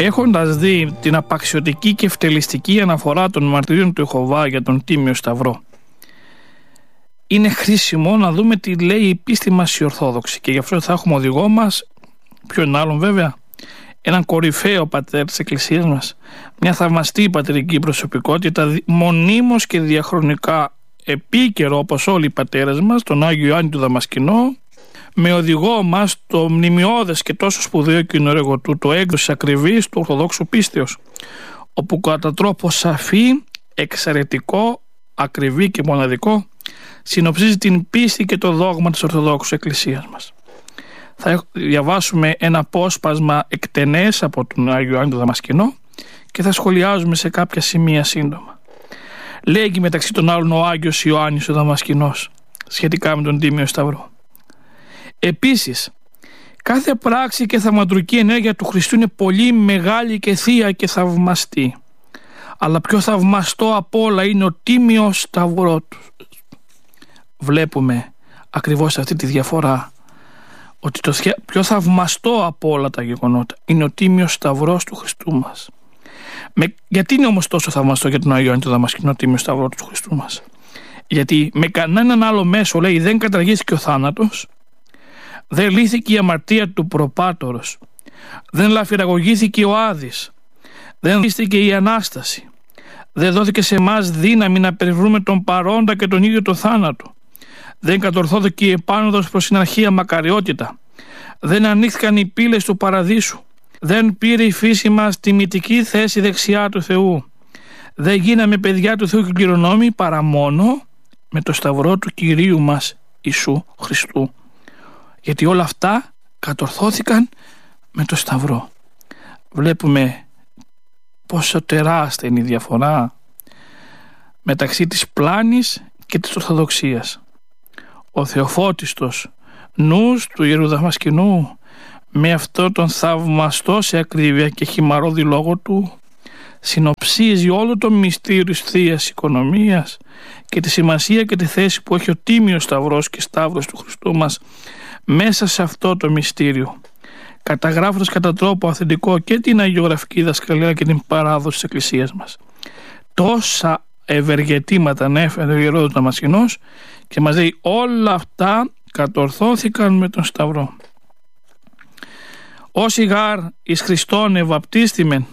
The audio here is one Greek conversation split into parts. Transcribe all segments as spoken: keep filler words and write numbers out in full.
Έχοντας δει την απαξιωτική και ευτελιστική αναφορά των μαρτυρίων του Ιεχωβά για τον Τίμιο Σταυρό, είναι χρήσιμο να δούμε τι λέει η πίστη μας η Ορθόδοξη, και γι' αυτό θα έχουμε οδηγό μας, ποιον άλλον βέβαια, έναν κορυφαίο πατέρα της Εκκλησίας μας, μια θαυμαστή πατερική προσωπικότητα, μονίμως και διαχρονικά επίκαιρο όπως όλοι οι πατέρες μας, τον Άγιο Ιωάννη του Δαμασκηνό, με οδηγό μας το μνημειώδες και τόσο σπουδαίο κοινό του, το έκδοσης ακριβής του Ορθοδόξου πίστεως, όπου κατά τρόπο σαφή, εξαιρετικό, ακριβή και μοναδικό συνοψίζει την πίστη και το δόγμα της Ορθοδόξου Εκκλησίας μας. Θα διαβάσουμε ένα απόσπασμα εκτενές από τον Άγιο Ιωάννη του Δαμασκηνό και θα σχολιάζουμε σε κάποια σημεία σύντομα. Λέγει μεταξύ των άλλων ο Άγιος Ιωάννης ο Δαμασκηνός σχετικά με τον Τίμιο Σταυρό. Επίσης, κάθε πράξη και θαυματουργική ενέργεια του Χριστού είναι πολύ μεγάλη και θεία και θαυμαστή. Αλλά πιο θαυμαστό από όλα είναι ο Τίμιος Σταυρό του. Βλέπουμε ακριβώς αυτή τη διαφορά, ότι το πιο θαυμαστό από όλα τα γεγονότα είναι ο Τίμιος Σταυρός του Χριστού μας. Με, γιατί είναι όμως τόσο θαυμαστό για τον Άγιο Ιωάννη του Δαμασκηνό ο Τίμιος Σταυρός του Χριστού μας? Γιατί με κανέναν άλλο μέσο, λέει, δεν καταργήθηκε ο θάνατος, δεν λύθηκε η αμαρτία του προπάτορος, δεν λαφυραγωγήθηκε ο Άδης, δεν λύστηκε η Ανάσταση, δεν δόθηκε σε εμάς δύναμη να περιβρούμε τον παρόντα και τον ίδιο το θάνατο, δεν κατορθώθηκε η επάνωδος προς την αρχαία μακαριότητα, δεν ανοίχθηκαν οι πύλες του παραδείσου, δεν πήρε η φύση μας τη μυτική θέση δεξιά του Θεού, δεν γίναμε παιδιά του Θεού και κληρονόμοι παρά μόνο με το Σταυρό του Κυρίου μας Ιησού Χριστού. Γιατί όλα αυτά κατορθώθηκαν με το Σταυρό. Βλέπουμε πόσο τεράστια είναι η διαφορά μεταξύ της πλάνης και της Ορθοδοξίας. Ο θεοφώτιστος νους του Ιερού Δαμασκηνού, με αυτό τον θαυμαστό σε ακρίβεια και χυμαρώδη λόγο του, συνοψίζει όλο το μυστήριο της Θείας Οικονομίας και τη σημασία και τη θέση που έχει ο Τίμιος Σταυρός και Σταύρος του Χριστού μας μέσα σε αυτό το μυστήριο, καταγράφοντας κατά τρόπο αυθεντικό και την αγιογραφική δασκαλία και την παράδοση της Εκκλησίας μας. Τόσα ευεργετήματα ανέφερε ο Ιερός Δαμασκηνός και μας λέει όλα αυτά κατορθώθηκαν με τον Σταυρό. Όσοι γάρ εις Χριστόν ευαπτίστημεν,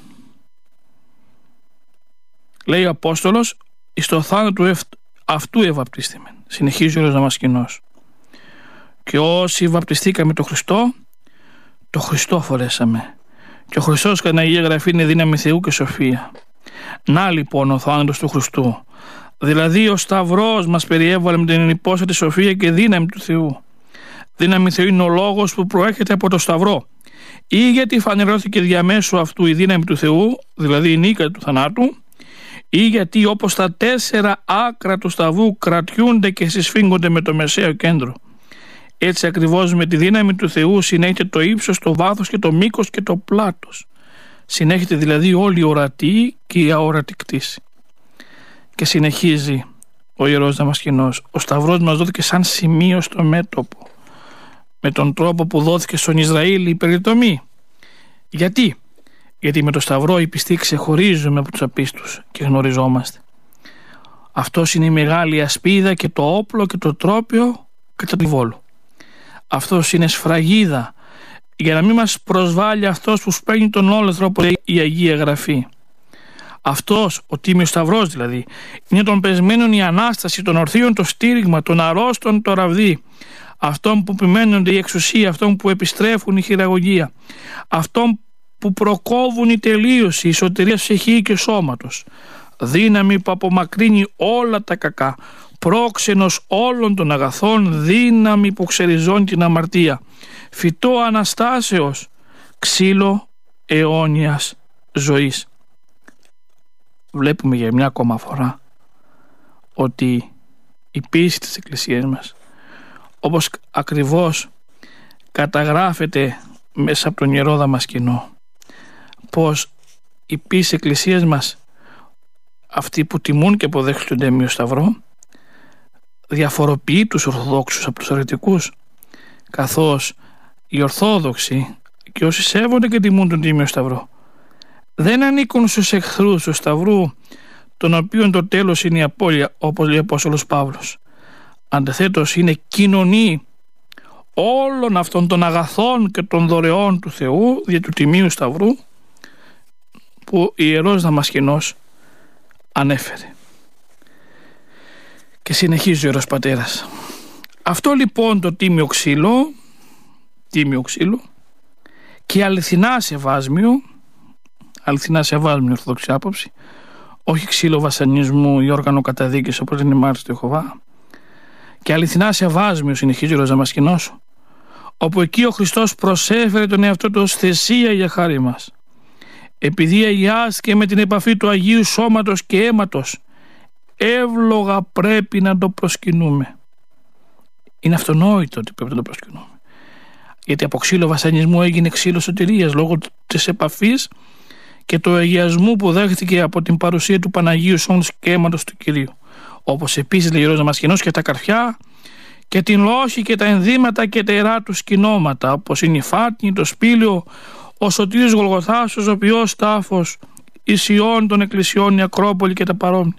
λέει ο Απόστολος, εις το θάνατο αυτού ευαπτίστημεν, συνεχίζει ο Ιερός Δαμασκηνός. Και όσοι βαπτιστήκαμε το Χριστό, το Χριστό φορέσαμε. Και ο Χριστός κατά Αγία Γραφή είναι δύναμη Θεού και σοφία. Να λοιπόν ο θάνατος του Χριστού, δηλαδή ο Σταυρός μας περιέβαλε με την ενυπόστατη σοφία και δύναμη του Θεού. Δύναμη Θεού είναι ο λόγος που προέρχεται από το Σταυρό, ή γιατί φανερώθηκε διαμέσου αυτού η δύναμη του Θεού, δηλαδή η νίκα του θανάτου, ή γιατί όπως τα τέσσερα άκρα του Σταυρού κρατιούνται και συσφίγγονται με το μεσαίο κέντρο. Έτσι ακριβώς με τη δύναμη του Θεού συνέχεται το ύψος, το βάθος και το μήκος και το πλάτος. Συνέχεται δηλαδή όλη η ορατή και η αόρατη κτήση. Και συνεχίζει ο Ιερός Δαμασκηνός. Ο Σταυρός μας δόθηκε σαν σημείο στο μέτωπο, με τον τρόπο που δόθηκε στον Ισραήλ η περιτομή. Γιατί? Γιατί με το Σταυρό οι πιστοί ξεχωρίζουμε από τους απίστους και γνωριζόμαστε. Αυτός είναι η μεγάλη ασπίδα και το όπλο και το τρόπιο κατά τη Βόλου. Αυτός είναι σφραγίδα για να μην μας προσβάλλει αυτός που σπέρνει τον όλεθρο, όπως λέει η Αγία Γραφή. Αυτός, ο Τίμιος Σταυρός δηλαδή, είναι των πεσμένων η Ανάσταση, των ορθίων το στήριγμα, των αρρώστων το ραβδί, αυτών που επιμένονται η εξουσία, αυτών που επιστρέφουν η χειραγωγία, αυτών που προκόβουν η τελείωση, η σωτηρία ψυχή και σώματος, δύναμη που απομακρύνει όλα τα κακά, πρόξενος όλων των αγαθών, δύναμη που ξεριζώνει την αμαρτία, φυτό Αναστάσεως, ξύλο αιώνιας ζωής. Βλέπουμε για μια ακόμα φορά ότι η πίστη της Εκκλησίας μας, όπως ακριβώς καταγράφεται μέσα από τον Ιερό Δαμασκηνό, πως η πίστη της Εκκλησίας μας, αυτοί που τιμούν και αποδέχονται τον Τίμιο Σταυρό, διαφοροποιεί τους Ορθοδόξους από τους αιρετικούς, καθώς οι Ορθόδοξοι και όσοι σέβονται και τιμούν τον Τίμιο Σταυρό δεν ανήκουν στους εχθρούς του Σταυρού, τον οποίον το τέλος είναι η απώλεια, όπως λέει ο Απόστολος Παύλος. Αντιθέτως είναι κοινωνοί όλων αυτών των αγαθών και των δωρεών του Θεού δια του Τιμίου Σταυρού που ο Ιερός Δαμασκηνός ανέφερε. Και συνεχίζει ο Ιερός Πατέρας. Αυτό λοιπόν το τίμιο ξύλο, τίμιο ξύλο και αληθινά σεβάσμιο, αληθινά σεβάσμιο ορθόδοξη άποψη, όχι ξύλο βασανισμού ή όργανο καταδίκης όπως είναι η μάρτυρα του Ιεχωβά, και αληθινά σεβάσμιο, συνεχίζει ο Ιερός Δαμασκηνός, όπου εκεί ο Χριστός προσέφερε τον εαυτό του ως θυσία για χάρη μας, επειδή αγιάστηκε με την επαφή του Αγίου Σώματος και αίματος, εύλογα πρέπει να το προσκυνούμε. Είναι αυτονόητο ότι πρέπει να το προσκυνούμε, γιατί από ξύλο βασανισμού έγινε ξύλο σωτηρίας λόγω της επαφής και του αγιασμού που δέχτηκε από την παρουσία του Παναγίου Σώματος και αίματος του Κυρίου. Όπως επίσης λέει ο Ιερός Δαμασκηνός και τα καρφιά και την λόχη και τα ενδύματα και τα ιερά του σκηνώματα, όπως είναι η φάτνη, το σπήλαιο, ο σωτήρης Γολγοθάς, ο ζωπιός τάφος, η Σιών των εκκλησιών, η Ακρόπολη και τα παρόμοια.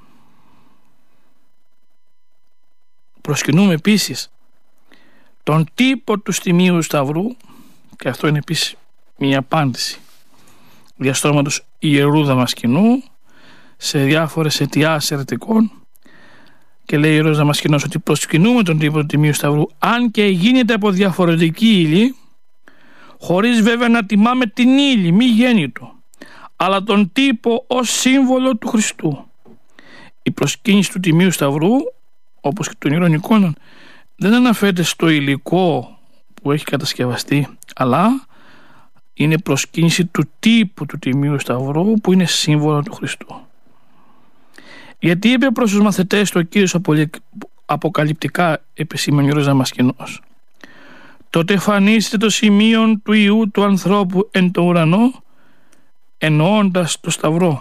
Προσκυνούμε επίσης τον τύπο του Τιμίου Σταυρού, και αυτό είναι επίσης μια απάντηση διαστρώματος Ιερού Δαμασκηνού σε διάφορες αιτιάσεις αιρετικών, και λέει ο Ιερός Δαμασκηνός ότι προσκυνούμε τον τύπο του Τιμίου Σταυρού αν και γίνεται από διαφορετική ύλη, χωρίς βέβαια να τιμάμε την ύλη μη γέννητο, αλλά τον τύπο ως σύμβολο του Χριστού. Η προσκύνηση του Τιμίου Σταυρού, όπως και των Ιερών εικόνων, δεν αναφέρεται στο υλικό που έχει κατασκευαστεί, αλλά είναι προσκύνηση του τύπου του Τιμίου Σταυρού που είναι σύμβολο του Χριστού. Γιατί είπε προς τους μαθητές του ο Κύριος αποκαλυπτικά, επισήμανε ο Ιερός Δαμασκηνός, τότε εμφανίστε το σημείο του Υιού του ανθρώπου εν το ουρανό, εννοώντας το Σταυρό.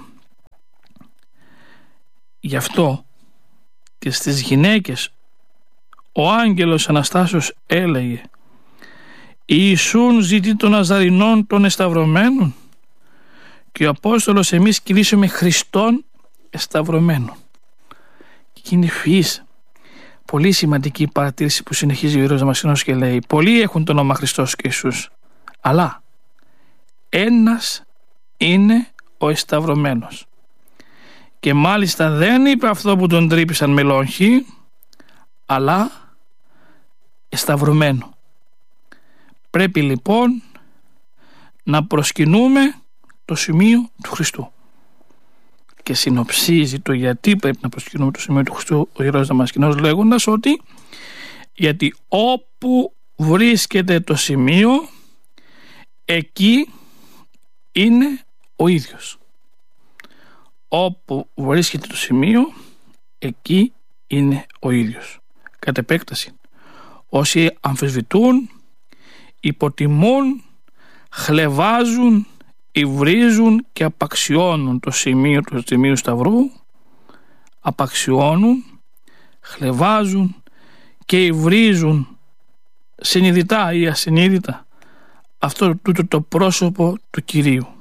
Γι' αυτό και στις γυναίκες ο άγγελος Αναστάσεως έλεγε, Ιησούν ζητεί των Ναζαρινών των εσταυρωμένων, και ο Απόστολος εμείς κηρύσσουμε Χριστόν εσταυρωμένων. Και είναι φυής πολύ σημαντική παρατήρηση που συνεχίζει ο Ιερός Δαμασκηνός και λέει, πολλοί έχουν το όνομα Χριστός και Ιησούς, αλλά ένας είναι ο εσταυρωμένος. Και μάλιστα δεν είπε αυτό που τον τρύπησαν με λόγχη, αλλά εσταυρωμένο. Πρέπει λοιπόν να προσκυνούμε το σημείο του Χριστού. Και συνοψίζει το γιατί πρέπει να προσκυνούμε το σημείο του Χριστού ο Ιερός Δαμασκηνός λέγοντας ότι γιατί όπου βρίσκεται το σημείο, εκεί είναι ο ίδιος. Όπου βρίσκεται το σημείο, εκεί είναι ο ίδιος. Κατ' επέκταση, όσοι αμφισβητούν, υποτιμούν, χλευάζουν, υβρίζουν και απαξιώνουν το σημείο του Τιμίου Σταυρού, απαξιώνουν, χλευάζουν και υβρίζουν συνειδητά ή ασυνείδητα αυτό τούτο το πρόσωπο του Κυρίου.